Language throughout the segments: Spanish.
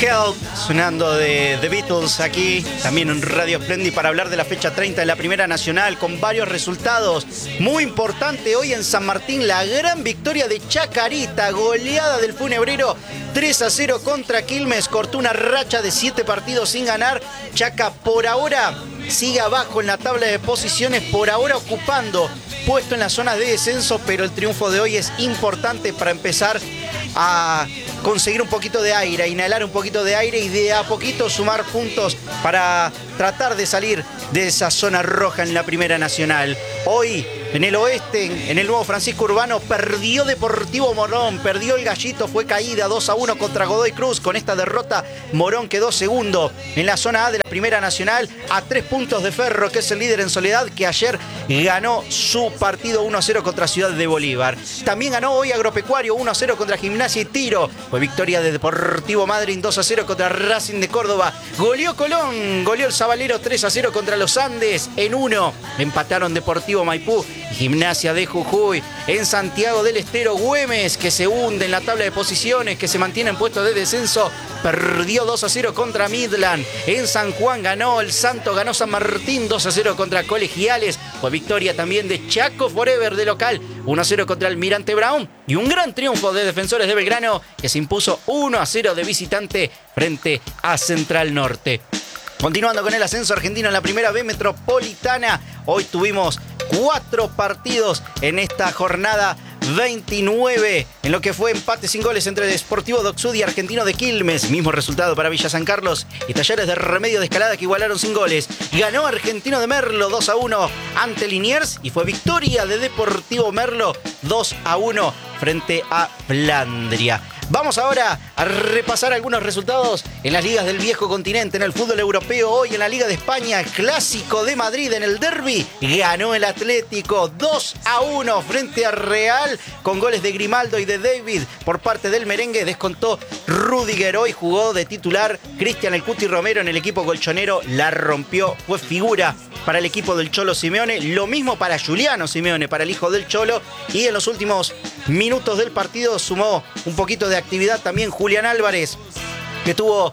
Help, sonando de The Beatles aquí, también en Radio Splendid para hablar de la fecha 30 de la Primera Nacional con varios resultados. Muy importante hoy en San Martín, la gran victoria de Chacarita, goleada del Funebrero 3-0 contra Quilmes, cortó una racha de 7 partidos sin ganar. Chaca por ahora sigue abajo en la tabla de posiciones, por ahora ocupando puesto en las zonas de descenso, pero el triunfo de hoy es importante para empezar a conseguir un poquito de aire, a inhalar un poquito de aire y de a poquito sumar puntos para tratar de salir de esa zona roja en la Primera Nacional. Hoy, en el oeste, en el Nuevo Francisco Urbano, perdió Deportivo Morón, perdió el Gallito, fue caída 2-1 contra Godoy Cruz. Con esta derrota, Morón quedó segundo en la zona A de la Primera Nacional, a 3 puntos de Ferro, que es el líder en soledad, que ayer ganó su partido 1-0 contra Ciudad de Bolívar. También ganó hoy Agropecuario 1-0 contra Gimnasia y Tiro. Fue victoria de Deportivo Madryn 2-0 contra Racing de Córdoba. Goleó Colón, goleó el Sabalero 3-0 contra los Andes en 1. Empataron Deportivo Maipú y Gimnasia de Jujuy. En Santiago del Estero, Güemes, que se hunde en la tabla de posiciones, que se mantiene en puestos de descenso, perdió 2-0 contra Midland. En San Juan ganó el Santo, ganó San Martín 2-0 contra Colegiales. Fue victoria también de Chaco Forever de local, 1-0 contra Almirante Brown. Y un gran triunfo de Defensores de Belgrano, que se impuso 1-0 de visitante frente a Central Norte. Continuando con el ascenso argentino en la Primera B Metropolitana, hoy tuvimos 4 partidos en esta jornada 29, en lo que fue empate sin goles entre Deportivo Docksud y Argentino de Quilmes. Mismo resultado para Villa San Carlos y Talleres de Remedio de Escalada, que igualaron sin goles. Ganó Argentino de Merlo 2-1 ante Liniers y fue victoria de Deportivo Merlo 2-1 frente a Flandria. Vamos ahora a repasar algunos resultados en las ligas del viejo continente, en el fútbol europeo. Hoy en la Liga de España, Clásico de Madrid en el derbi, ganó el Atlético 2-1 frente a Real, con goles de Grimaldo y de David por parte del merengue. Descontó Rüdiger, hoy jugó de titular Cristian El Cuti Romero en el equipo colchonero, la rompió, fue figura para el equipo del Cholo Simeone, lo mismo para Giuliano Simeone, para el hijo del Cholo, y en los últimos minutos del partido sumó un poquito de actividad también Julián Álvarez, que tuvo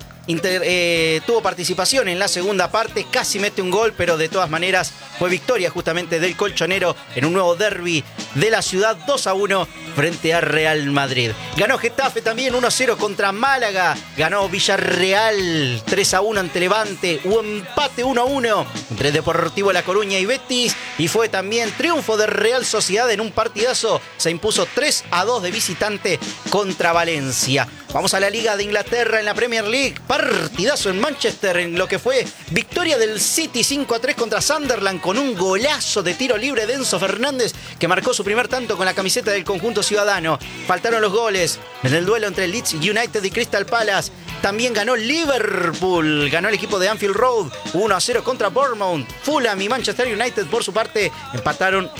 participación en la segunda parte, casi mete un gol, pero de todas maneras fue victoria justamente del colchonero en un nuevo derbi de la ciudad, 2-1 frente a Real Madrid. Ganó Getafe también 1-0 contra Málaga, ganó Villarreal 3-1 ante Levante, hubo empate 1-1 entre Deportivo La Coruña y Betis, y fue también triunfo de Real Sociedad en un partidazo, se impuso 3-2 de visitante contra Valencia. Vamos a la Liga de Inglaterra en la Premier League, partidazo en Manchester en lo que fue victoria del City 5-3 contra Sunderland, con un golazo de tiro libre de Enzo Fernández, que marcó su primer tanto con la camiseta del conjunto ciudadano. Faltaron los goles en el duelo entre Leeds United y Crystal Palace. También ganó Liverpool, ganó el equipo de Anfield Road 1-0 contra Bournemouth. Fulham y Manchester United por su parte empataron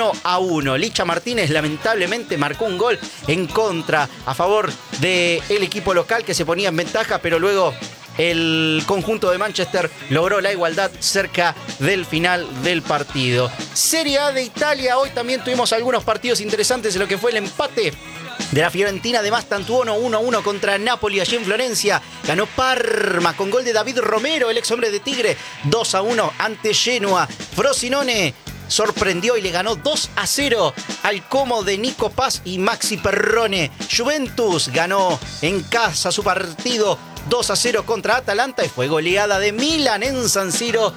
1-1. Licha Martínez lamentablemente marcó un gol en contra a favor del equipo local, que se ponía en ventaja, pero luego el conjunto de Manchester logró la igualdad cerca del final del partido. Serie A de Italia, hoy también tuvimos algunos partidos interesantes en lo que fue el empate de la Fiorentina de Mastantuono 1-1 contra Napoli allí en Florencia. Ganó Parma con gol de David Romero, el ex hombre de Tigre, 2-1 ante Genoa. Frosinone sorprendió y le ganó 2-0 al Como de Nico Paz y Maxi Perrone. Juventus ganó en casa su partido 2-0 contra Atalanta y fue goleada de Milan en San Siro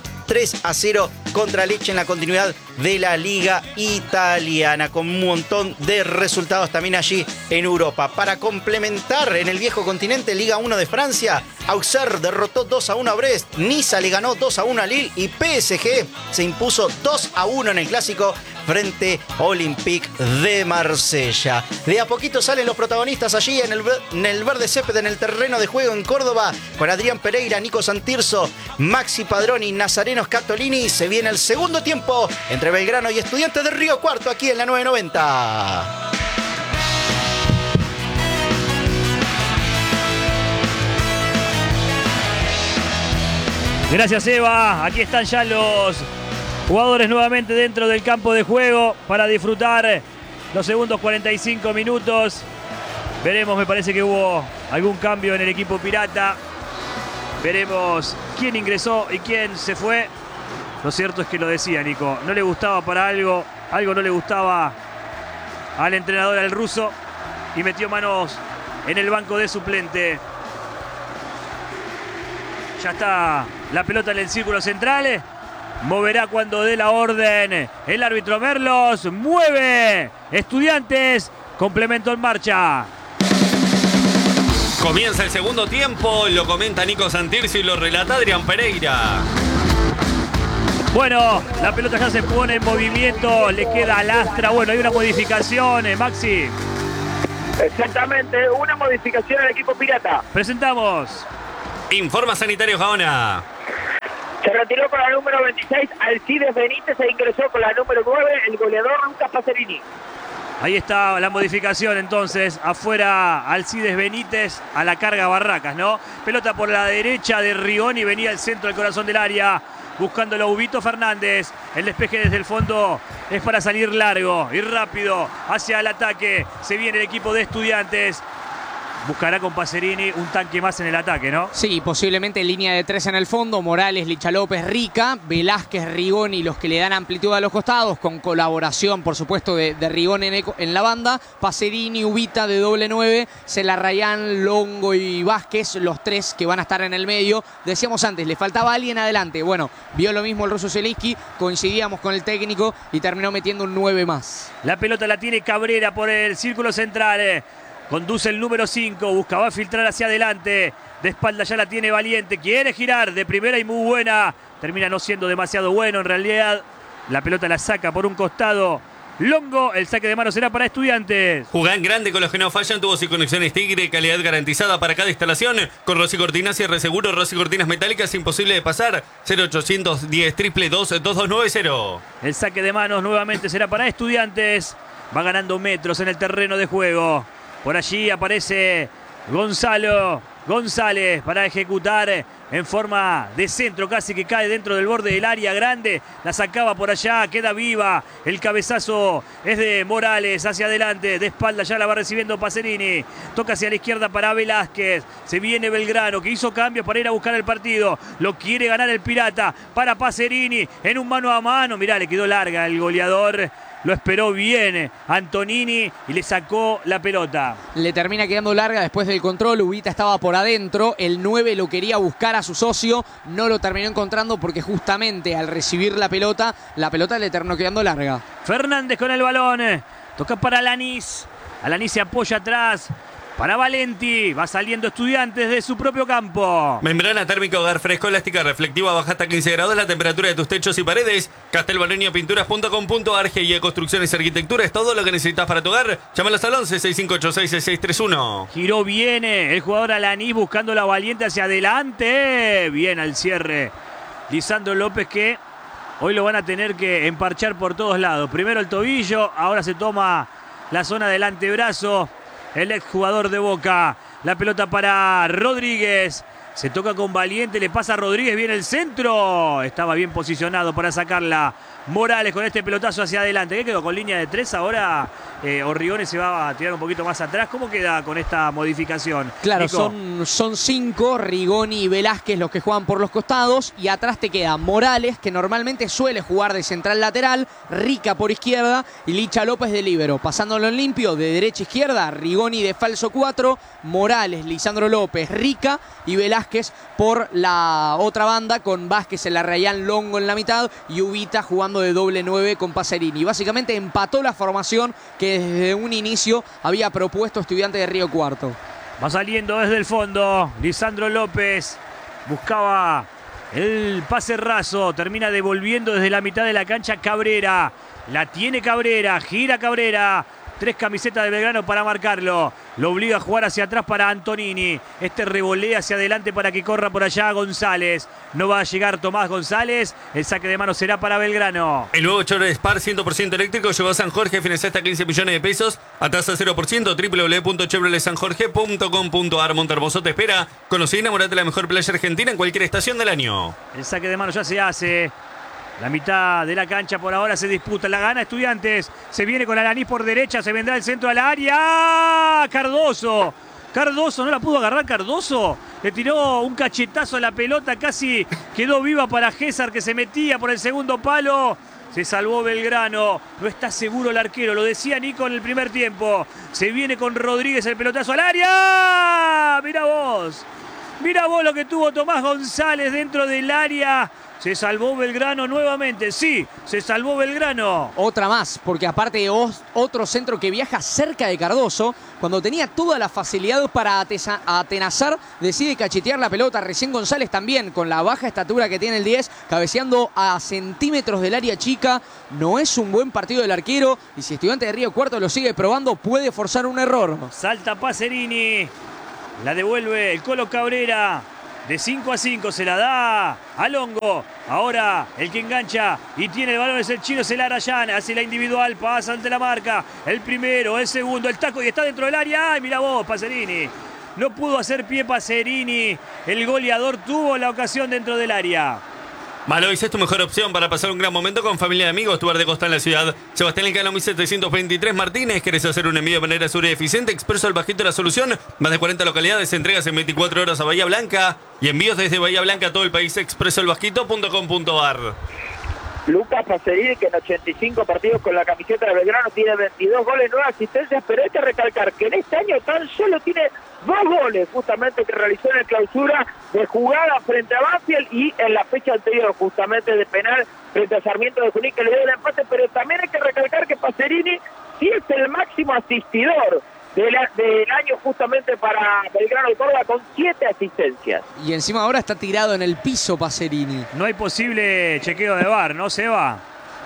3-0 contra Lecce en la continuidad de la Liga Italiana, con un montón de resultados también allí en Europa. Para complementar, en el viejo continente, Liga 1 de Francia, Auxerre derrotó 2-1 a Brest, Niza le ganó 2-1 a Lille y PSG se impuso 2-1 en el clásico frente a Olympique de Marsella. De a poquito salen los protagonistas allí en el verde césped, en el terreno de juego en Córdoba, con Adrián Pereira, Nico Santirso, Maxi Padroni, Nazareno Scatolini. Se viene el segundo tiempo entre Belgrano y Estudiantes de Río Cuarto aquí en la 990. Gracias, Eva. Aquí están ya los jugadores nuevamente dentro del campo de juego para disfrutar los segundos 45 minutos. Veremos, me parece que hubo algún cambio en el equipo pirata. Veremos quién ingresó y quién se fue. Lo cierto es que lo decía Nico, no le gustaba para algo no le gustaba al entrenador, al ruso, y metió manos en el banco de suplente. Ya está la pelota en el círculo central. Moverá cuando dé la orden el árbitro Merlos. Mueve Estudiantes. Complemento en marcha. Comienza el segundo tiempo. Lo comenta Nico Santircio y lo relata Adrián Pereira. Bueno, la pelota ya se pone en movimiento. Le queda Lastra. Bueno, hay una modificación, Maxi. Exactamente, una modificación al equipo pirata. Presentamos. Informa Sanitario Gaona. Se retiró con la número 26 Alcides Benítez e ingresó con la número 9 el goleador Lucas Pacerini. Ahí está la modificación entonces. Afuera Alcides Benítez, a la carga Barracas, ¿no? Pelota por la derecha de Rigoni, venía al centro del corazón del área. Buscándolo Ubito Fernández. El despeje desde el fondo es para salir largo y rápido hacia el ataque. Se viene el equipo de Estudiantes. Buscará con Pacerini un tanque más en el ataque, ¿no? Sí, posiblemente línea de 3 en el fondo. Morales, Licha López, Rica, Velázquez, Rigoni, los que le dan amplitud a los costados, con colaboración, por supuesto, de Rigoni en la banda. Pacerini, Ubita de doble 9, Celarrayán, Longo y Vázquez, los tres que van a estar en el medio. Decíamos antes, le faltaba alguien adelante. Bueno, vio lo mismo el ruso Zielinski, coincidíamos con el técnico y terminó metiendo un 9 más. La pelota la tiene Cabrera por el círculo central. Conduce el número 5, buscaba filtrar hacia adelante. De espalda ya la tiene Valiente, quiere girar de primera y muy buena. Termina no siendo demasiado bueno en realidad. La pelota la saca por un costado Longo, el saque de mano será para Estudiantes. Jugá en grande con los que no fallan, tubos y conexiones Tigre, calidad garantizada para cada instalación. Con Rossi Cortinas y Reseguro, Rossi Cortinas metálicas, imposible de pasar. 0810 222 2290. El saque de manos nuevamente será para Estudiantes. Va ganando metros en el terreno de juego. Por allí aparece Gonzalo González para ejecutar en forma de centro, casi que cae dentro del borde del área grande. La sacaba por allá, queda viva. El cabezazo es de Morales, hacia adelante, de espalda ya la va recibiendo Pacerini. Toca hacia la izquierda para Velázquez. Se viene Belgrano, que hizo cambios para ir a buscar el partido. Lo quiere ganar el Pirata para Pacerini en un mano a mano. Mirá, le quedó larga el goleador. Lo esperó bien Antonini y le sacó la pelota. Le termina quedando larga después del control. Ubita estaba por adentro. El 9 lo quería buscar a su socio. No lo terminó encontrando porque justamente al recibir la pelota le terminó quedando larga. Fernández con el balón. Toca para Alanis. Alanis se apoya atrás. Para Valenti, va saliendo Estudiantes de su propio campo. Membrana térmica, hogar fresco, elástica, reflectiva, baja hasta 15 grados la temperatura de tus techos y paredes. Castelvalonia.pinturas.com.ar, GIE Construcciones y Arquitectura es todo lo que necesitas para tu hogar. Llámalos al 11 6586 6631. Giró bien el jugador Alanis buscando la Valiente hacia adelante. Bien al cierre. Lisandro López, que hoy lo van a tener que emparchar por todos lados. Primero el tobillo, ahora se toma la zona del antebrazo. El exjugador de Boca. La pelota para Rodríguez. Se toca con Valiente, le pasa a Rodríguez, viene el centro. Estaba bien posicionado para sacarla. Morales con este pelotazo hacia adelante. ¿Qué quedó con línea de 3? Ahora Orriones se va a tirar un poquito más atrás. ¿Cómo queda con esta modificación? Claro, Nico. son 5, Rigoni y Velázquez los que juegan por los costados. Y atrás te queda Morales, que normalmente suele jugar de central lateral. Rica por izquierda y Licha López de líbero. Pasándolo en limpio, de derecha a izquierda, Rigoni de falso 4. Morales, Lisandro López, Rica y Velázquez por la otra banda, con Vázquez, Celarrayán, Longo en la mitad y Ubita jugando de doble 9 con Pacerini. Básicamente empató la formación que desde un inicio había propuesto Estudiantes de Río Cuarto. Va saliendo desde el fondo Lisandro López. Buscaba el pase raso. Termina devolviendo desde la mitad de la cancha Cabrera. La tiene Cabrera. Gira Cabrera. 3 camisetas de Belgrano para marcarlo. Lo obliga a jugar hacia atrás para Antonini. Este revolea hacia adelante para que corra por allá González. No va a llegar Tomás González. El saque de mano será para Belgrano. El nuevo Chevrolet Spar 100% eléctrico llegó a San Jorge. Financia hasta 15 millones de pesos a tasa 0%. www.chevroletsanjorge.com.ar. Montermoso te espera. Conocí y enamorate de la mejor playa argentina en cualquier estación del año. El saque de mano ya se hace. La mitad de la cancha por ahora se disputa. La gana Estudiantes. Se viene con Alanis por derecha. Se vendrá el centro al área. Cardoso. Cardoso, no la pudo agarrar Cardoso. Le tiró un cachetazo a la pelota, casi quedó viva para Gésar, que se metía por el segundo palo. Se salvó Belgrano, no está seguro el arquero, lo decía Nico en el primer tiempo. Se viene con Rodríguez el pelotazo al área. Mirá vos lo que tuvo Tomás González dentro del área. Se salvó Belgrano nuevamente, sí, se salvó Belgrano. Otra más, porque aparte de otro centro que viaja cerca de Cardoso, cuando tenía toda la facilidad para atenazar, decide cachetear la pelota. Recién González también, con la baja estatura que tiene el 10, cabeceando a centímetros del área chica. No es un buen partido del arquero, y si Estudiantes de Río Cuarto lo sigue probando, puede forzar un error. Salta Pacerini, la devuelve el Colo Cabrera. De 5-5 se la da a Longo. Ahora el que engancha y tiene el balón es el chino Celarayán. Hace la individual, pasa ante la marca. El primero, el segundo, el taco y está dentro del área. ¡Ay, mirá vos, Pacerini! No pudo hacer pie Pacerini. El goleador tuvo la ocasión dentro del área. Malois es tu mejor opción para pasar un gran momento con familia y amigos. Tu bar de costa en la ciudad. Sebastián Elcano 1723 Martínez. ¿Querés hacer un envío de manera segura y eficiente? Expreso al Bajito la solución. Más de 40 localidades. Entregas en 24 horas a Bahía Blanca. Y envíos desde Bahía Blanca a todo el país. expresoalbajito.com.ar. Lucas Pacerini, que en 85 partidos con la camiseta de Belgrano tiene 22 goles, 9 asistencias, pero hay que recalcar que en este año tan solo tiene 2 goles, justamente que realizó en el clausura de jugada frente a Banfield y en la fecha anterior, justamente de penal frente a Sarmiento de Junín, que le dio el empate, pero también hay que recalcar que Pacerini sí es el máximo asistidor del año justamente para Belgrano de Córdoba, con 7 asistencias. Y encima ahora está tirado en el piso Pacerini. No hay posible chequeo de VAR, ¿no, Seba?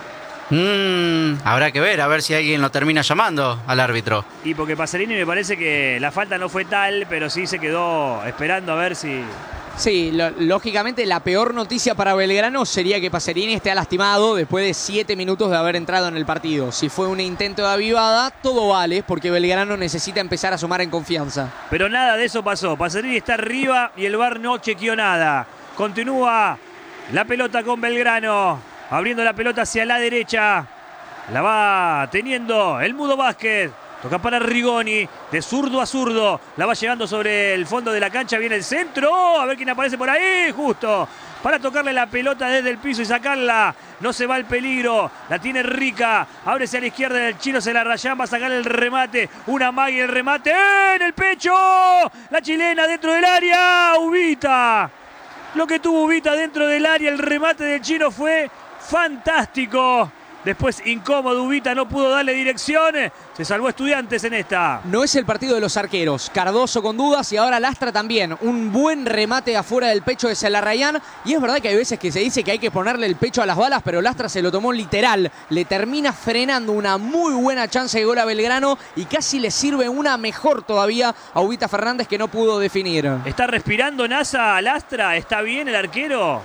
Habrá que ver, a ver si alguien lo termina llamando al árbitro. Y porque Pacerini me parece que la falta no fue tal, pero sí se quedó esperando a ver si... Sí, lógicamente la peor noticia para Belgrano sería que Pacerini esté lastimado después de 7 minutos de haber entrado en el partido. Si fue un intento de avivada, todo vale, porque Belgrano necesita empezar a sumar en confianza. Pero nada de eso pasó. Pacerini está arriba y el VAR no chequeó nada. Continúa la pelota con Belgrano, abriendo la pelota hacia la derecha. La va teniendo el Mudo Vázquez. Toca para Rigoni, de zurdo a zurdo. La va llegando sobre el fondo de la cancha. Viene el centro. A ver quién aparece por ahí. Justo para tocarle la pelota desde el piso y sacarla. No se va el peligro. La tiene Rica. Ábrese a la izquierda del chino Celarayán. Va a sacar el remate. Una magia el remate. ¡En el pecho! La chilena dentro del área. Ubita. Lo que tuvo Ubita dentro del área. El remate del chino fue fantástico. Después incómodo, Ubita no pudo darle dirección. Se salvó Estudiantes en esta. No es el partido de los arqueros. Cardoso con dudas y ahora Lastra también. Un buen remate afuera del pecho de Celarayán. Y es verdad que hay veces que se dice que hay que ponerle el pecho a las balas, pero Lastra se lo tomó literal. Le termina frenando una muy buena chance de gol a Belgrano y casi le sirve una mejor todavía a Ubita Fernández, que no pudo definir. ¿Está respirando NASA a Lastra? ¿Está bien el arquero?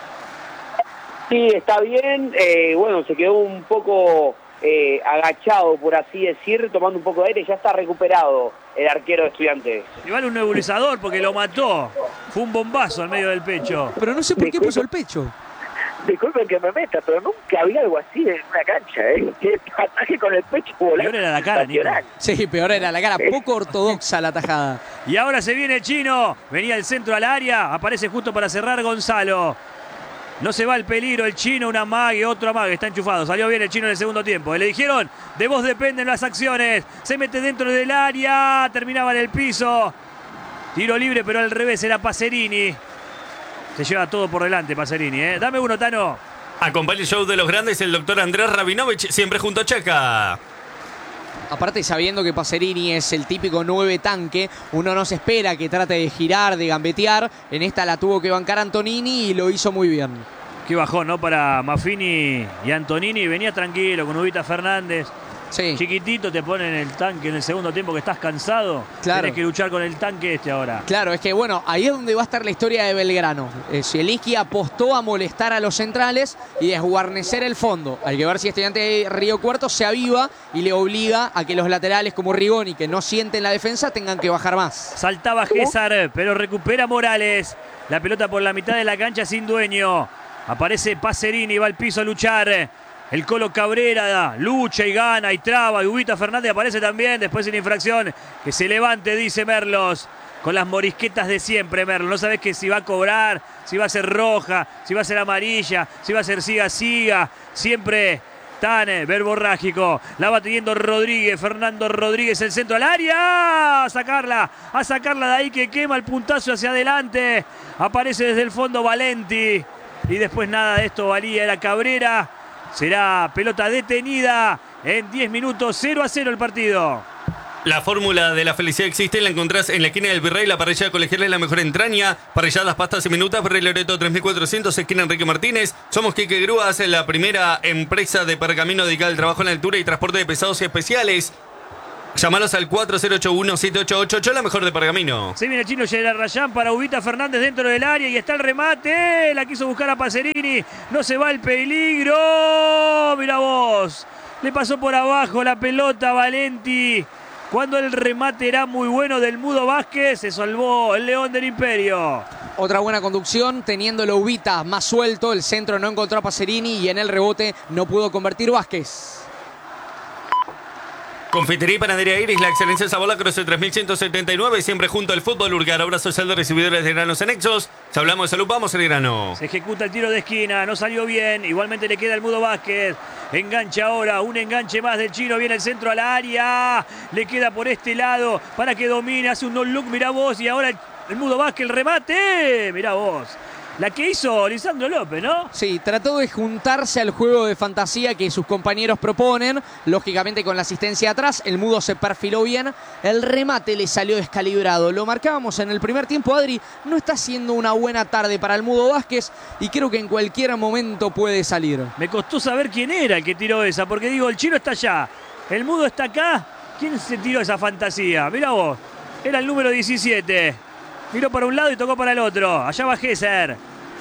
Sí, está bien. Bueno, se quedó un poco agachado, por así decir, tomando un poco de aire. Ya está recuperado el arquero de Estudiantes. Igual un nebulizador porque lo mató. Fue un bombazo al medio del pecho. Pero no sé por qué puso el pecho. Disculpen que me meta, pero nunca había algo así en una cancha, que ataque con el pecho volando. Peor era la cara, Nico. Sí, peor era la cara. Poco ortodoxa la tajada. Y ahora se viene el chino. Venía el centro al área. Aparece justo para cerrar Gonzalo. No se va el peligro, el chino, una amague, otro amague, está enchufado. Salió bien el chino en el segundo tiempo. Le dijeron, de vos dependen las acciones. Se mete dentro del área, terminaba en el piso. Tiro libre, pero al revés, era Pacerini. Se lleva todo por delante Pacerini, Dame uno, Tano. Acompaña el show de los grandes el doctor Andrés Rabinovich, siempre junto a Chaca. Aparte, sabiendo que Pacerini es el típico 9 tanque, uno no se espera que trate de girar, de gambetear. En esta la tuvo que bancar Antonini y lo hizo muy bien. Qué bajón, ¿no? Para Maffini y Antonini. Venía tranquilo con Ubita Fernández. Sí. Chiquitito, te ponen el tanque en el segundo tiempo que estás cansado. Claro. Tenés que luchar con el tanque ahora. Claro, es que bueno, ahí es donde va a estar la historia de Belgrano. Zielinski apostó a molestar a los centrales y desguarnecer el fondo. Hay que ver si Estudiantes de Río Cuarto se aviva y le obliga a que los laterales como Rigoni, que no sienten la defensa, tengan que bajar más. Saltaba Gésar, pero recupera Morales. La pelota por la mitad de la cancha sin dueño. Aparece Pacerini, va al piso a luchar. El Colo Cabrera lucha y gana y traba. Y Ubita Fernández aparece también. Después en infracción. Que se levante, dice Merlos. Con las morisquetas de siempre, Merlos. No sabes que si va a cobrar, si va a ser roja, si va a ser amarilla, si va a ser siga. Siempre tan verborrágico. La va teniendo Rodríguez. Fernando Rodríguez, el centro al área. A sacarla de ahí que quema el puntazo hacia adelante. Aparece desde el fondo Valenti. Y después nada de esto valía. Era Cabrera. Será pelota detenida en 10 minutos. 0-0 el partido. La fórmula de la felicidad existe, la encontrás en la esquina del Virrey, la parrilla colegial es la mejor entraña, parrilladas, pastas y minutas, Virrey Loreto 3400, esquina Enrique Martínez. Somos Quique Grúas, la primera empresa de pergamino dedicada al trabajo en altura y transporte de pesados y especiales. Llámalos al 4081-7888, la mejor de pergamino. Se viene el chino Gerard Rayán para Ubita Fernández dentro del área y está el remate. La quiso buscar a Pacerini, no se va el peligro. Mira vos, le pasó por abajo la pelota a Valenti. Cuando el remate era muy bueno del Mudo Vázquez, se salvó el León del Imperio. Otra buena conducción, teniéndolo Ubita más suelto. El centro no encontró a Pacerini y en el rebote no pudo convertir Vázquez. Confitería y Panadería Iris, la excelencia de sabor, la Cruce 3179, siempre junto al fútbol. Urgar, obra social de recibidores de granos anexos. Si hablamos de salud, vamos al grano. Se ejecuta el tiro de esquina, no salió bien. Igualmente le queda el Mudo Vázquez. Engancha ahora, un enganche más del chino. Viene el centro al área. Le queda por este lado para que domine. Hace un no-look, mirá vos. Y ahora el Mudo Vázquez, el remate. Mirá vos. La que hizo Lisandro López, ¿no? Sí, trató de juntarse al juego de fantasía que sus compañeros proponen. Lógicamente con la asistencia atrás, el Mudo se perfiló bien. El remate le salió descalibrado. Lo marcábamos en el primer tiempo, Adri. No está siendo una buena tarde para el Mudo Vázquez y creo que en cualquier momento puede salir. Me costó saber quién era el que tiró esa, porque digo, el chino está allá, el Mudo está acá. ¿Quién se tiró esa fantasía? Mirá vos, era el número 17. Miró para un lado y tocó para el otro. Allá va Gesser.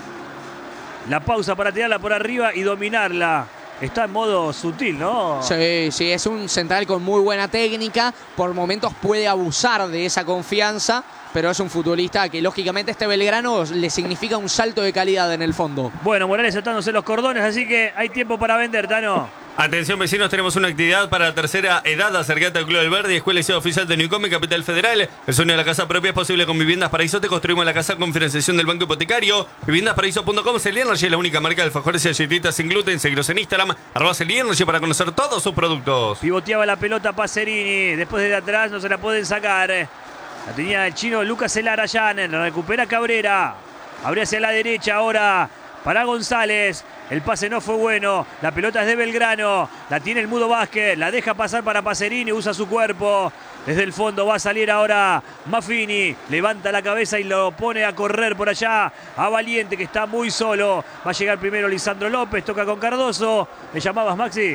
La pausa para tirarla por arriba y dominarla. Está en modo sutil, ¿no? Sí, es un central con muy buena técnica. Por momentos puede abusar de esa confianza, pero es un futbolista que lógicamente este Belgrano le significa un salto de calidad en el fondo. Bueno, Morales atándose los cordones, así que hay tiempo para vender, Tano. Atención vecinos, tenemos una actividad para la tercera edad. Acercate al Club del Verde, Escuela y Sede Oficial de Neucome, Capital Federal. El sueño de la casa propia es posible con Viviendas Paraíso. Te construimos la casa con financiación del Banco Hipotecario. Viviendasparaíso.com. Celiernergy es la única marca de alfajores y galletitas sin gluten. Seguiros en Instagram, @Celiernergy para conocer todos sus productos. Pivoteaba la pelota Pacerini. Después de atrás no se la pueden sacar. La tenía el chino Lucas Elarayán. La recupera Cabrera. Abre hacia la derecha ahora para González. El pase no fue bueno. La pelota es de Belgrano. La tiene el Mudo Vázquez. La deja pasar para Pacerini. Usa su cuerpo. Desde el fondo va a salir ahora Maffini. Levanta la cabeza y lo pone a correr por allá a Valiente, que está muy solo. Va a llegar primero Lisandro López. Toca con Cardoso. ¿Me llamabas, Maxi?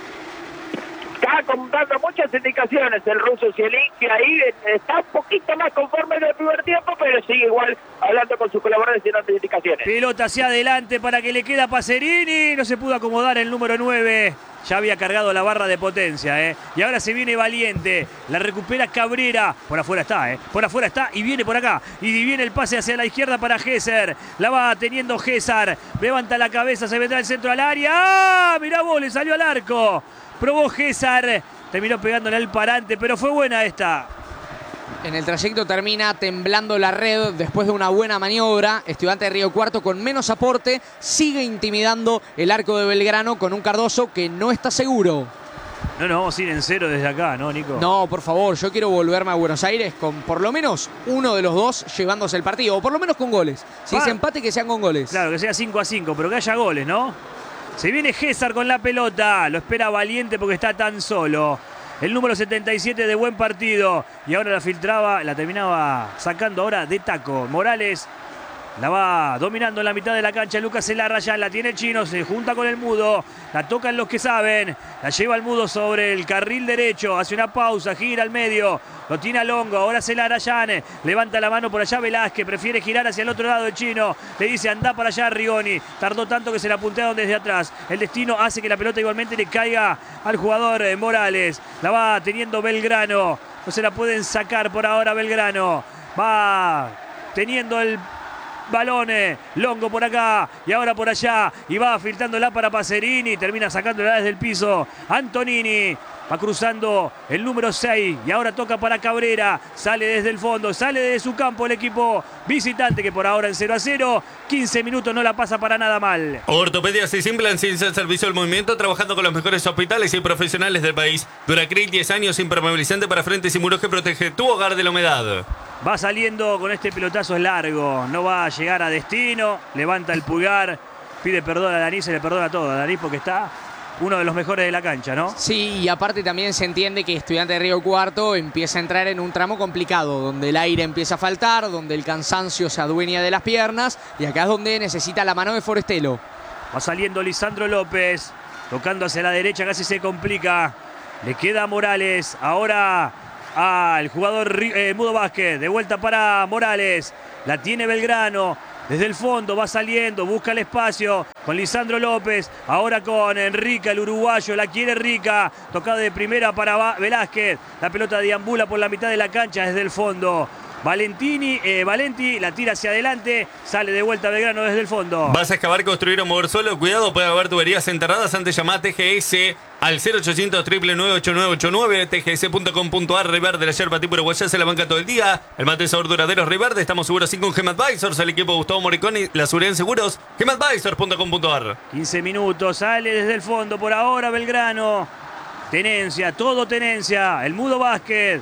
Está dando muchas indicaciones el ruso Zielinski ahí, está un poquito más conforme del primer tiempo, pero sigue igual hablando con sus colaboradores y dando indicaciones. Pelota hacia adelante para que le queda Pacerini, no se pudo acomodar el número 9. Ya había cargado la barra de potencia, Y ahora se viene Valiente. La recupera Cabrera. Por afuera está, Por afuera está y viene por acá. Y viene el pase hacia la izquierda para Gesser. La va teniendo Gesser. Levanta la cabeza, se vendrá el centro al área. ¡Ah! Mirá vos, le salió al arco. Probó Gesser. Terminó pegándole al parante, pero fue buena esta. En el trayecto termina temblando la red después de una buena maniobra. Estudiante de Río Cuarto con menos aporte sigue intimidando el arco de Belgrano con un Cardoso que no está seguro. No nos vamos a ir en cero desde acá, ¿no, Nico? No, por favor, yo quiero volverme a Buenos Aires con por lo menos uno de los dos llevándose el partido, o por lo menos con goles. Si es empate, que sean con goles. Claro, que sea 5-5, pero que haya goles, ¿no? Se viene Gesser con la pelota, lo espera Valiente porque está tan solo. El número 77 de buen partido. Y ahora la filtraba, la terminaba sacando ahora de taco. Morales la va dominando en la mitad de la cancha. Lucas Elarayán, la tiene el chino, se junta con el Mudo. La tocan los que saben. La lleva el Mudo sobre el carril derecho. Hace una pausa, gira al medio. Lo tiene a Longo, ahora Elarayán. Levanta la mano por allá Velázquez. Prefiere girar hacia el otro lado el chino. Le dice anda para allá Rigoni. Tardó tanto que se la puntearon desde atrás. El destino hace que la pelota igualmente le caiga al jugador Morales. La va teniendo Belgrano. No se la pueden sacar por ahora Belgrano. Va teniendo el balón, Longo por acá y ahora por allá, y va filtrándola para Pacerini, termina sacándola desde el piso Antonini. Va cruzando el número 6 y ahora toca para Cabrera. Sale desde el fondo, sale de su campo el equipo visitante, que por ahora en 0-0. 15 minutos no la pasa para nada mal. Ortopedias y Simplan, ciencia al servicio del movimiento, trabajando con los mejores hospitales y profesionales del país. Duracril, 10 años, impermeabilizante para frentes y muros que protege tu hogar de la humedad. Va saliendo con este pelotazo largo. No va a llegar a destino. Levanta el pulgar. Pide perdón a Lanís, se le perdona todo a Lanís porque está uno de los mejores de la cancha, ¿no? Sí, y aparte también se entiende que Estudiante de Río Cuarto empieza a entrar en un tramo complicado, donde el aire empieza a faltar, donde el cansancio se adueña de las piernas, y acá es donde necesita la mano de Forestelo. Va saliendo Lisandro López, tocando hacia la derecha, casi se complica. Le queda Morales, ahora al jugador Mudo Vázquez, de vuelta para Morales. La tiene Belgrano. Desde el fondo va saliendo, busca el espacio con Lisandro López, ahora con Rica, el uruguayo, la quiere Rica, tocada de primera para Velázquez, la pelota deambula por la mitad de la cancha desde el fondo. Valenti la tira hacia adelante, sale de vuelta Belgrano desde el fondo. ¿Vas a excavar, construir o mover solo? Cuidado, puede haber tuberías enterradas. Antes llamá a TGS al 0800 999 tgs.com.ar. Riverde, la yerba tipo uruguaya se la banca todo el día. El mate sabor duradero Riverde. Estamos seguros sin con GEMAdvisors. El equipo de Gustavo Moriconi, la seguridad en seguros. GEMAdvisors.com.ar. 15 minutos, sale desde el fondo por ahora Belgrano. Tenencia, todo tenencia. El Mudo Vázquez.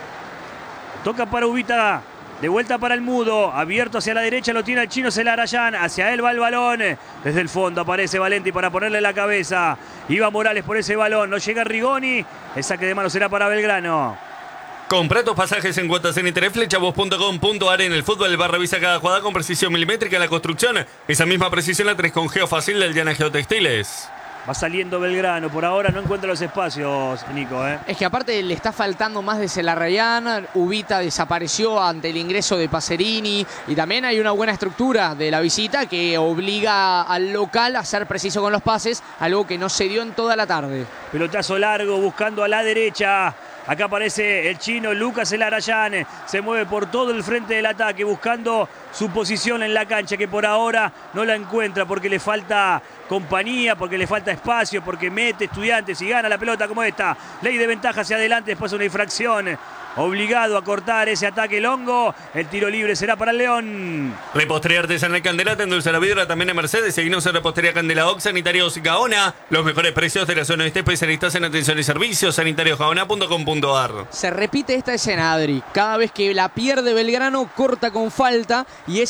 Toca para Ubita, de vuelta para el Mudo, abierto hacia la derecha, lo tiene el chino Celarayán, hacia él va el balón, desde el fondo aparece Valenti para ponerle la cabeza, iba Morales por ese balón, no llega Rigoni, el saque de mano será para Belgrano. Compra tus pasajes en cuotas en interés, flechavos.com.ar. En el fútbol, revisa cada jugada con precisión milimétrica. En la construcción, esa misma precisión la tenés con Geofacil del Diana Geotextiles. Va saliendo Belgrano, por ahora no encuentra los espacios, Nico. Es que aparte le está faltando más de Celarayán, Ubita desapareció ante el ingreso de Pacerini y también hay una buena estructura de la visita que obliga al local a ser preciso con los pases, algo que no se dio en toda la tarde. Pelotazo largo buscando a la derecha. Acá aparece el chino Lucas Celarayán, se mueve por todo el frente del ataque buscando su posición en la cancha, que por ahora no la encuentra porque le falta compañía, porque le falta espacio, porque mete Estudiantes y gana la pelota como esta. Ley de ventaja hacia adelante, después una infracción. Obligado a cortar ese ataque Longo. El tiro libre será para el León. Repostería Artesanal Candela, te endulza la vidra también en Mercedes. Seguimos en Repostería Candela Ox, Sanitarios Gaona. Los mejores precios de la zona este, especialistas en atención y servicios. Sanitariosgaona.com.ar. Se repite esta escena, Adri. Cada vez que la pierde Belgrano, corta con falta. Y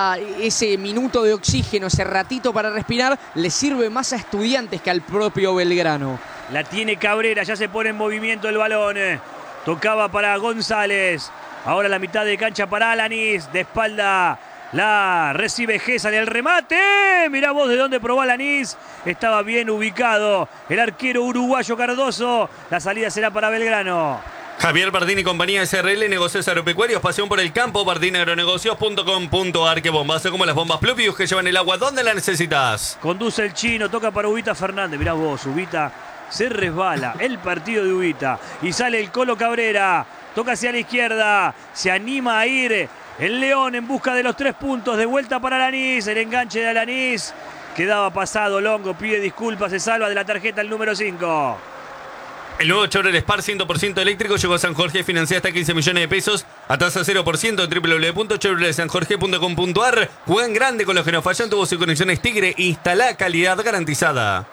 ese minuto de oxígeno, ese ratito para respirar, le sirve más a Estudiantes que al propio Belgrano. La tiene Cabrera, ya se pone en movimiento el balón. Tocaba para González. Ahora la mitad de cancha para Alanis. De espalda la recibe Gesa en el remate. Mirá vos de dónde probó Alanis. Estaba bien ubicado el arquero uruguayo Cardoso. La salida será para Belgrano. Javier Bardini y compañía SRL, negocios agropecuarios, pasión por el campo, bardiniagronegocios.com.ar. Que bombazo como las bombas Pluvius que llevan el agua donde la necesitas. Conduce el chino, toca para Ubita Fernández. Mirá vos, Ubita se resbala el partido de Ubita y sale el Colo Cabrera, toca hacia la izquierda, se anima a ir el León en busca de los 3 puntos, de vuelta para Alanis, el enganche de Alanis, quedaba pasado, Longo pide disculpas, se salva de la tarjeta el número 5. El nuevo Chevrolet Spark 100% eléctrico llegó a San Jorge, financia hasta 15 millones de pesos a tasa 0% en www.chevroletsanjorge.com.ar. Juega en grande con los que no fallan, tubos y conexiones Tigre, instala calidad garantizada.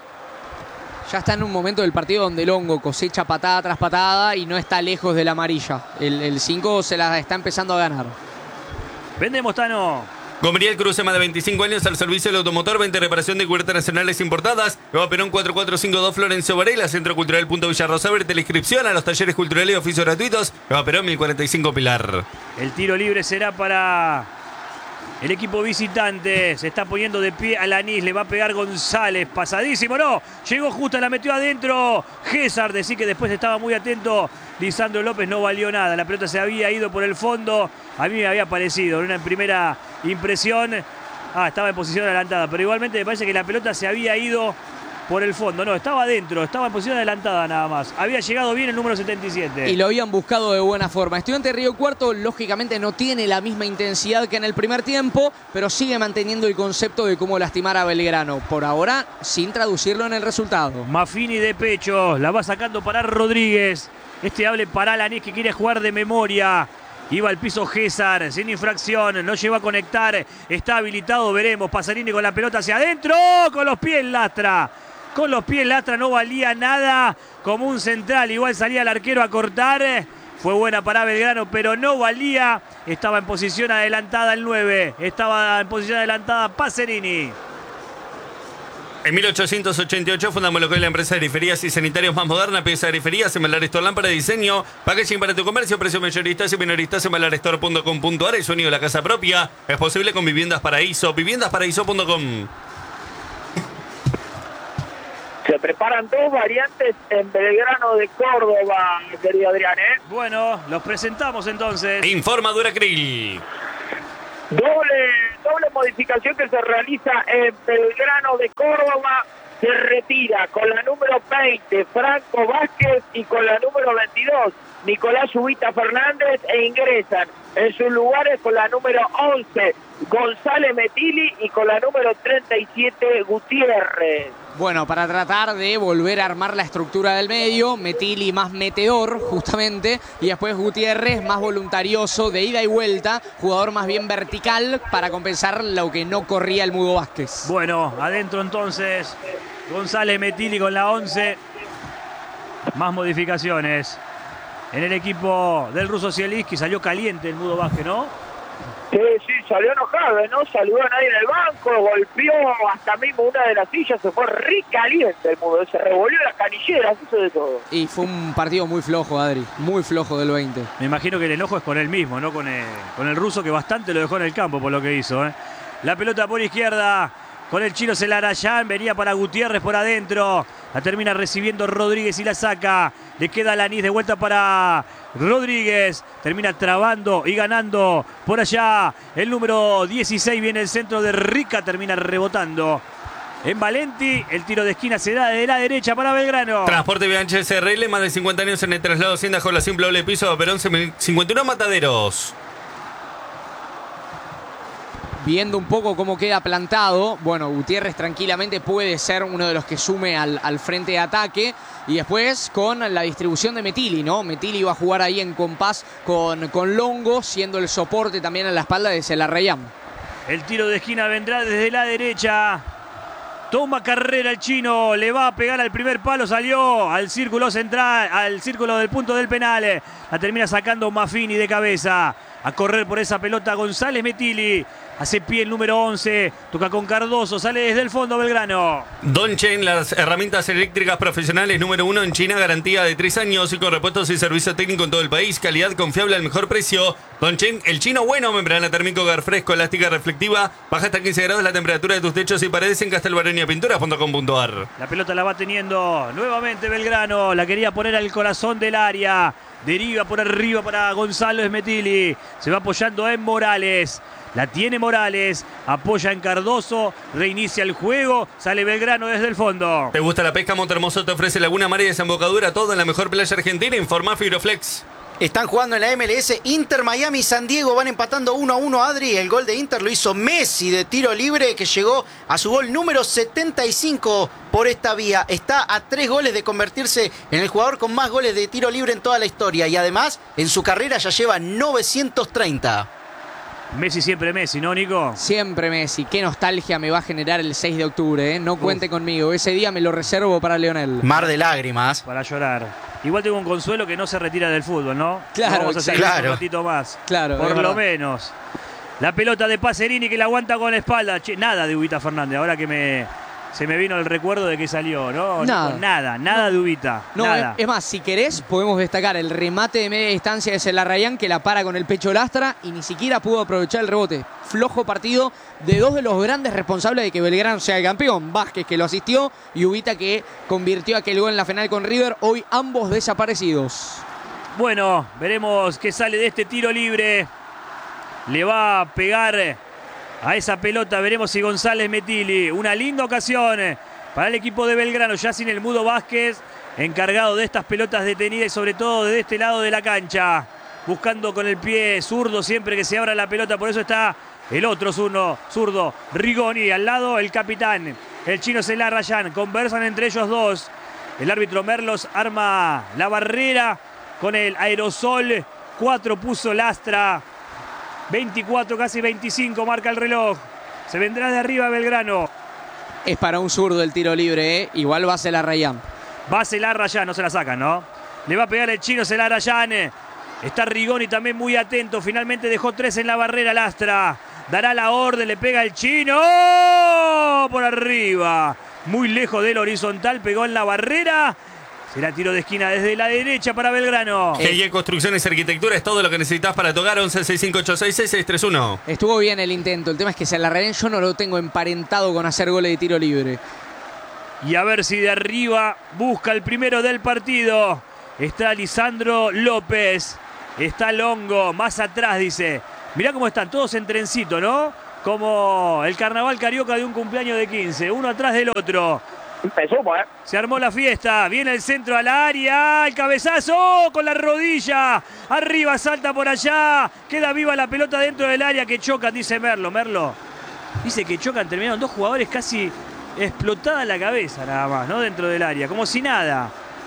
Ya está en un momento del partido donde Longo cosecha patada tras patada y no está lejos de la amarilla. El 5 se la está empezando a ganar. Vendemos, Tano. Gomeriel Cruce, más de 25 años al servicio del automotor, 20 reparación de cubiertas nacionales importadas. Eva Perón 4452 Florencio Varela, Centro Cultural Punto Villarrosa, la inscripción a los talleres culturales y oficios gratuitos. Eva Perón 1045 Pilar. El tiro libre será para el equipo visitante. Se está poniendo de pie Alanis, le va a pegar González, pasadísimo, no, llegó justo, la metió adentro Gésar, decir que después estaba muy atento Lisandro López, no valió nada, la pelota se había ido por el fondo, a mí me había parecido, en una primera impresión, estaba en posición adelantada, pero igualmente me parece que la pelota se había ido por el fondo. No, estaba adentro, estaba en posición adelantada nada más. Había llegado bien el número 77. Y lo habían buscado de buena forma. Estudiante de Río Cuarto, lógicamente, no tiene la misma intensidad que en el primer tiempo, pero sigue manteniendo el concepto de cómo lastimar a Belgrano. Por ahora, sin traducirlo en el resultado. Maffini de pecho, la va sacando para Rodríguez. Este hable para Alanís, que quiere jugar de memoria. Iba al piso Gésar, sin infracción, no llegó a conectar, está habilitado, veremos. Pasarini con la pelota hacia adentro, con los pies Lastra. Con los pies Lastra, no valía nada, como un central, igual salía el arquero a cortar. Fue buena para Belgrano, pero no valía. Estaba en posición adelantada el 9, estaba en posición adelantada Pacerini. En 1888 fundamos lo que es la empresa de griferías y sanitarios más moderna, pieza de griferías, Emalar Store, lámpara de diseño, packaging para tu comercio, precios mayoristas y minoristas, emalarstore.com.ar. El sueño de la casa propia es posible con Viviendas Paraíso, viviendasparaíso.com. Se preparan dos variantes en Belgrano de Córdoba, querido Adrián, ¿eh? Bueno, los presentamos entonces. Informa Duracril. Doble modificación que se realiza en Belgrano de Córdoba. Se retira con la número 20 Franco Vázquez y con la número 22 Nicolás Ubita Fernández, e ingresan en sus lugares con la número 11 González Metili y con la número 37 Gutiérrez. Bueno, para tratar de volver a armar la estructura del medio, Metili más meteor, justamente, y después Gutiérrez más voluntarioso, de ida y vuelta, jugador más bien vertical para compensar lo que no corría el Mudo Vázquez. Bueno, adentro entonces González Metili con la 11. Más modificaciones en el equipo del ruso Zielinski. Salió caliente el Mudo Vázquez, ¿no? Sí, salió enojado, ¿no? Saludó a nadie en el banco, golpeó hasta mismo una de las sillas, se fue re caliente el Mudo, se revolvió las canilleras, hizo de todo. Y fue un partido muy flojo, Adri, muy flojo del 20. Me imagino que el enojo es con él mismo, ¿no? Con el ruso, que bastante lo dejó en el campo por lo que hizo, ¿eh? La pelota por izquierda con el chino Celarayán, venía para Gutiérrez por adentro. La termina recibiendo Rodríguez y la saca. Le queda Alanís de vuelta para Rodríguez. Termina trabando y ganando por allá. El número 16 viene el centro de Rica. Termina rebotando en Valenti. El tiro de esquina se da de la derecha para Belgrano. Transporte Bianchi SRL, más de 50 años en el traslado Hacienda con la simple doble piso de Perón 51 Mataderos. Viendo un poco cómo queda plantado, bueno, Gutiérrez tranquilamente puede ser uno de los que sume al frente de ataque. Y después con la distribución de Metili, ¿no? Metili va a jugar ahí en compás con Longo, siendo el soporte también a la espalda de Celarayán. El tiro de esquina vendrá desde la derecha. Toma carrera el chino, le va a pegar al primer palo, salió al círculo central, al círculo del punto del penal. La termina sacando Maffini de cabeza. A correr por esa pelota González Metili. Hace pie el número 11. Toca con Cardoso. Sale desde el fondo Belgrano. Donchen, las herramientas eléctricas profesionales número 1 en China. Garantía de 3 años y con repuestos y servicio técnico en todo el país. Calidad confiable al mejor precio. Donchen, el chino bueno. Membrana térmico, hogar fresco, elástica reflectiva. Baja hasta 15 grados la temperatura de tus techos y paredes en castelbaroniapinturas.com.ar. La pelota la va teniendo nuevamente Belgrano. La quería poner al corazón del área. Deriva por arriba para Gonzalo Metili. Se va apoyando en Morales. La tiene Morales. Apoya en Cardoso. Reinicia el juego. Sale Belgrano desde el fondo. ¿Te gusta la pesca? Montermoso te ofrece Laguna Mar y Desembocadura. Todo en la mejor playa argentina. Informa Fibroflex. Están jugando en la MLS. Inter, Miami y San Diego van empatando 1-1, Adri. El gol de Inter lo hizo Messi de tiro libre, que llegó a su gol número 75 por esta vía. Está a 3 goles de convertirse en el jugador con más goles de tiro libre en toda la historia. Y además, en su carrera ya lleva 930. Messi siempre Messi, ¿no, Nico? Siempre Messi. Qué nostalgia me va a generar el 6 de octubre, ¿eh? No cuente conmigo. Ese día me lo reservo para Lionel. Mar de lágrimas. Para llorar. Igual tengo un consuelo, que no se retira del fútbol, ¿no? Claro, vamos a seguir un ratito más. Claro, por lo menos. La pelota de Pacerini, que la aguanta con la espalda. Che, nada de Ubita Fernández. Ahora que se me vino el recuerdo de que salió, ¿no? Nada de Ubita. No, nada. Es más, si querés, podemos destacar el remate de media distancia de Celarayán, que la para con el pecho Lastra y ni siquiera pudo aprovechar el rebote. Flojo partido de dos de los grandes responsables de que Belgrano sea el campeón. Vázquez, que lo asistió, y Ubita, que convirtió aquel gol en la final con River. Hoy ambos desaparecidos. Bueno, veremos qué sale de este tiro libre. Le va a pegar a esa pelota. Veremos si González Metili. Una linda ocasión para el equipo de Belgrano, ya sin el Mudo Vázquez, encargado de estas pelotas detenidas y sobre todo de este lado de la cancha. Buscando con el pie zurdo siempre que se abra la pelota, por eso está el otro zurdo, Rigoni, al lado el capitán, el chino Celarrayán, conversan entre ellos dos. El árbitro Merlos arma la barrera con el aerosol, 4 puso Lastra, 24, casi 25 marca el reloj. Se vendrá de arriba Belgrano. Es para un zurdo el tiro libre, igual va a Celarrayán. Va Celarrayán, no se la sacan, ¿no? Le va a pegar el chino Celarrayán. Está Rigoni también muy atento. Finalmente dejó 3 en la barrera Lastra. Dará la orden, le pega el chino. ¡Oh! Por arriba. Muy lejos del horizontal, pegó en la barrera. Será tiro de esquina desde la derecha para Belgrano. GIE Construcciones y Arquitectura es todo lo que necesitas para tu hogar. 1165866631. Estuvo bien el intento. El tema es que Celarrayán yo no lo tengo emparentado con hacer goles de tiro libre. Y a ver si de arriba busca el primero del partido. Está Lisandro López. Está Longo. Más atrás, dice. Mirá cómo están todos en trencito, ¿no? Como el carnaval carioca de un cumpleaños de 15. Uno atrás del otro. Empezó, ¿eh? Se armó la fiesta. Viene el centro al área. El cabezazo con la rodilla. Arriba, salta por allá. Queda viva la pelota dentro del área que chocan, dice Merlo. Merlo dice que chocan. Terminaron 2 jugadores casi explotada la cabeza nada más, ¿no? Dentro del área, como si nada.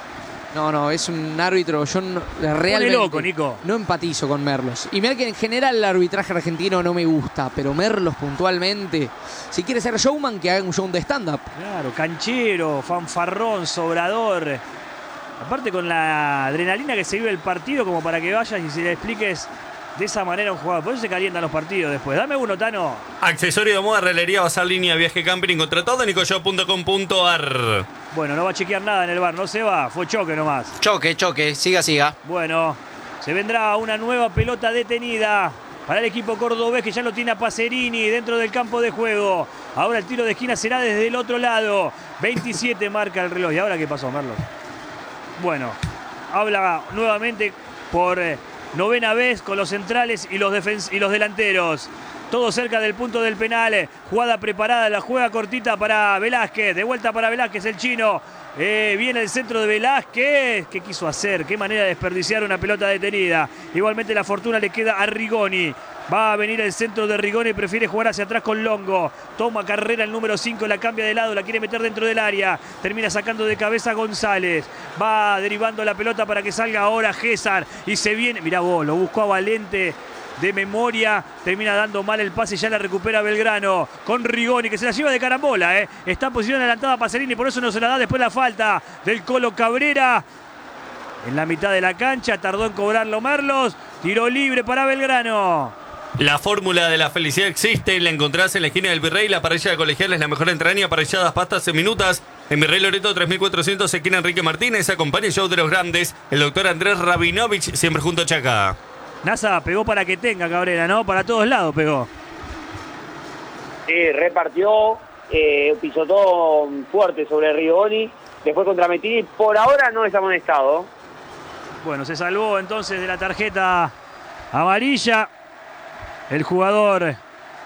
No, es un árbitro, yo realmente loco, Nico. No empatizo con Merlos. Y mira que en general el arbitraje argentino no me gusta, pero Merlos puntualmente, si quiere ser showman, que haga un show de stand-up. Claro, canchero, fanfarrón, sobrador. Aparte con la adrenalina que se vive el partido, como para que vayas y se le expliques de esa manera a un jugador. Por eso se calientan los partidos después. Dame uno, Tano. Accesorio de moda, rellería, basar, línea, viaje, camping, contra todo, nicoshop.com.ar. Bueno, no va a chequear nada en el bar, no se va, fue choque nomás. Choque, siga. Bueno, se vendrá una nueva pelota detenida para el equipo cordobés que ya lo tiene a Pacerini dentro del campo de juego. Ahora el tiro de esquina será desde el otro lado. 27 marca el reloj. ¿Y ahora qué pasó, Merlos? Bueno, habla nuevamente por novena vez con los centrales y los delanteros. Todo cerca del punto del penal. Jugada preparada, la juega cortita para Velázquez. De vuelta para Velázquez, el chino. Viene el centro de Velázquez. ¿Qué quiso hacer? Qué manera de desperdiciar una pelota detenida. Igualmente la fortuna le queda a Rigoni. Va a venir el centro de Rigoni, prefiere jugar hacia atrás con Longo. Toma carrera el número 5, la cambia de lado, la quiere meter dentro del área. Termina sacando de cabeza González. Va derivando la pelota para que salga ahora Gésar. Y se viene, mirá vos, lo buscó a Valente de memoria. Termina dando mal el pase y ya la recupera Belgrano. Con Rigoni, que se la lleva de carambola. Está en posición adelantada Pacerini, por eso no se la da después la falta del Colo Cabrera. En la mitad de la cancha, tardó en cobrarlo Merlos. Tiro libre para Belgrano. La fórmula de la felicidad existe, la encontrás en la esquina del Virrey. La parrilla de colegial es la mejor entraña, parrilladas, pastas en minutas. En Virrey Loreto 3400, esquina Enrique Martínez. Acompaña el show de los grandes, el doctor Andrés Rabinovich, siempre junto a Chaca. NASA pegó para que tenga Cabrera, ¿no? Para todos lados pegó. Sí, repartió, pisotó fuerte sobre Rigoni, después contra Mettini. Por ahora no está amonestado. Bueno, se salvó entonces de la tarjeta amarilla. El jugador,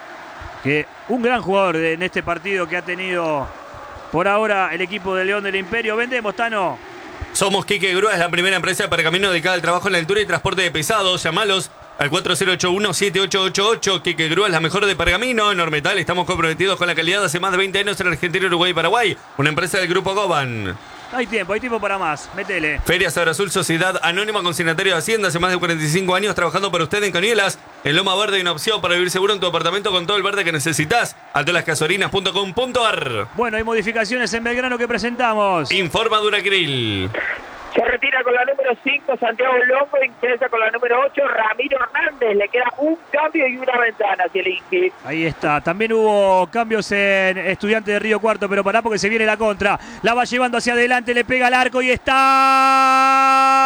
un gran jugador en este partido que ha tenido por ahora el equipo de León del Imperio. Vendemos, Tano. Somos Quique Grúas, la primera empresa de pergamino dedicada al trabajo en la altura y transporte de pesados. Llamalos al 4081-7888. Quique Grúas, la mejor de pergamino. En Ormetal estamos comprometidos con la calidad hace más de 20 años en Argentina, Uruguay y Paraguay. Una empresa del Grupo Goban. Hay tiempo para más. Métele. Feria Sabor Azul, Sociedad Anónima Consignatario de Hacienda. Hace más de 45 años trabajando para usted en Canielas. En Loma Verde hay una opción para vivir seguro en tu apartamento con todo el verde que necesitas. Altolascasorinas.com.ar. Bueno, hay modificaciones en Belgrano que presentamos. Informa Duracril. Se retira con la número 5 Santiago Longo, ingresa con la número 8 Ramiro Hernández. Le queda un cambio y una ventana hacia el Inqui. Ahí está. También hubo cambios en Estudiantes de Río Cuarto, pero pará porque se viene la contra. La va llevando hacia adelante, le pega al arco y está...